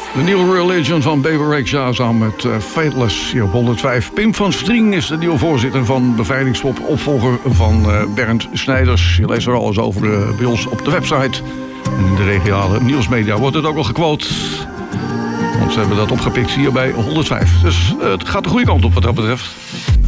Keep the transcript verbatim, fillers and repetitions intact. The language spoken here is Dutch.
De nieuwe Religion van Baby Rexha samen met uh, Fateless hier op honderdvijf. Pim van Strien is de nieuwe voorzitter van Bevrijdingspop, opvolger van uh, Bernd Snijders. Je leest er alles over uh, bij ons op de website. En in de regionale nieuwsmedia wordt het ook al gequote. Want ze hebben dat opgepikt hier bij honderdvijf. Dus uh, het gaat de goede kant op wat dat betreft.